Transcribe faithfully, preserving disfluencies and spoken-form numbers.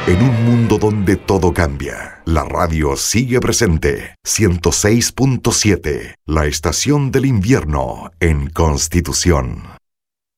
En un mundo donde todo cambia, la radio sigue presente. ciento seis punto siete, la estación del invierno en Constitución.